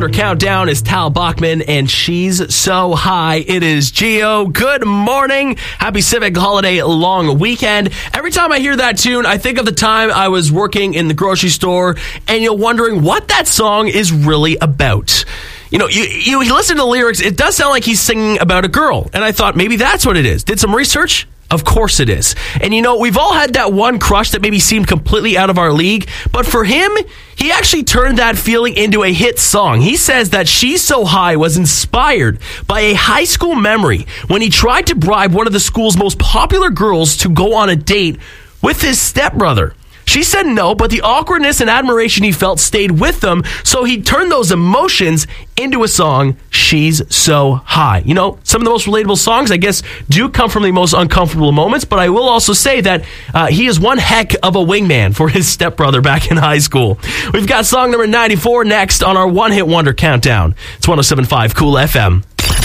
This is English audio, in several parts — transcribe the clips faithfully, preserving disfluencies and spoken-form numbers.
Countdown is Tal Bachman, and She's So High. It is Gio. Good morning. Happy Civic Holiday long weekend. Every time I hear that tune, I think of the time I was working in the grocery store, and you're wondering what that song is really about. You know, you, you listen to the lyrics, it does sound like he's singing about a girl, and I thought maybe that's what it is. Did some research? Of course it is. And you know, we've all had that one crush that maybe seemed completely out of our league, but for him, he actually turned that feeling into a hit song. He says that She's So High was inspired by a high school memory when he tried to bribe one of the school's most popular girls to go on a date with his stepbrother. She said no, but the awkwardness and admiration he felt stayed with them, so he turned those emotions into a song, She's So High. You know, some of the most relatable songs, I guess, do come from the most uncomfortable moments, but I will also say that uh, he is one heck of a wingman for his stepbrother back in high school. We've got song number ninety-four next on our One Hit Wonder Countdown. It's one oh seven point five Cool F M.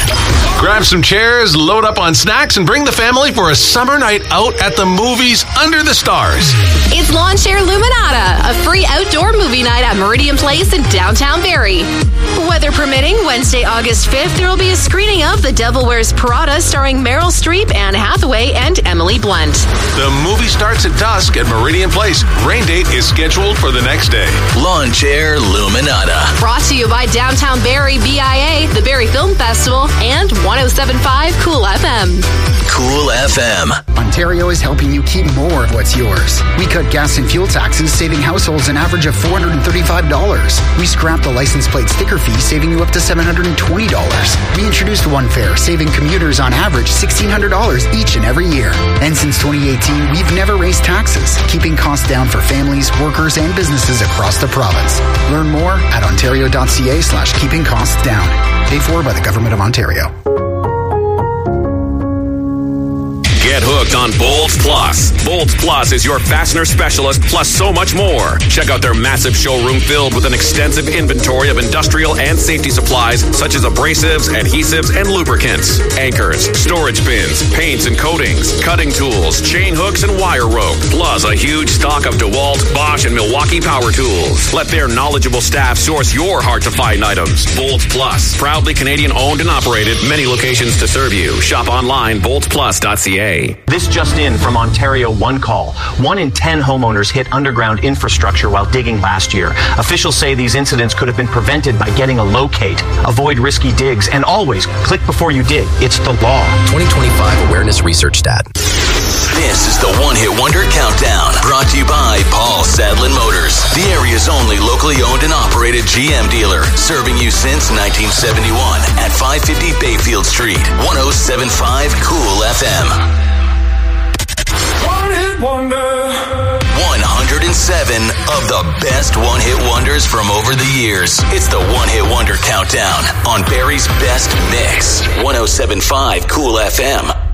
Grab some chairs, load up on snacks, and bring the family for a summer night out at the movies under the stars. It's Lawn Chair Luminata, a free outdoor movie night at Meridian Place in downtown Barrie. Weather permitting, Wednesday, August fifth, there will be a screening of The Devil Wears Prada starring Meryl Streep, Anne Hathaway, and Emily Blunt. The movie starts at dusk at Meridian Place. Rain date is scheduled for the next day. Lawn Chair Luminata. Brought to you by Downtown Barrie B I A, the Barrie Film Festival, and one oh seven point five Cool F M. Cool F M. Ontario is helping you keep more of what's yours. We cut gas and fuel taxes, saving households an average of four hundred thirty-five dollars. We scrapped the license plate sticker fee, saving you up to seven hundred twenty dollars. We introduced One Fare, saving commuters on average sixteen hundred dollars each and every year. And since twenty eighteen, we've never raised taxes, keeping costs down for families, workers, and businesses across the province. Learn more at ontario.ca slash keeping costs down. Paid for by the Government of Ontario. Get hooked on Bolts Plus. Bolts Plus is your fastener specialist, plus so much more. Check out their massive showroom filled with an extensive inventory of industrial and safety supplies, such as abrasives, adhesives, and lubricants, anchors, storage bins, paints and coatings, cutting tools, chain hooks, and wire rope, plus a huge stock of DeWalt, Bosch, and Milwaukee power tools. Let their knowledgeable staff source your hard-to-find items. Bolts Plus, proudly Canadian-owned and operated, many locations to serve you. Shop online, bolts plus dot c a. This just in from Ontario One Call. One in ten homeowners hit underground infrastructure while digging last year. Officials say these incidents could have been prevented by getting a locate. Avoid risky digs and always click before you dig. It's the law. twenty twenty-five Awareness Research Stat. This is the One Hit Wonder Countdown, brought to you by Paul Sadlin Motors, the area's only locally owned and operated G M dealer, serving you since nineteen seventy-one at five fifty Bayfield Street, one oh seven point five Cool F M. One Hit Wonder. one hundred seven of the best One Hit Wonders from over the years. It's the One Hit Wonder Countdown on Barrie's Best Mix, one oh seven point five Cool F M.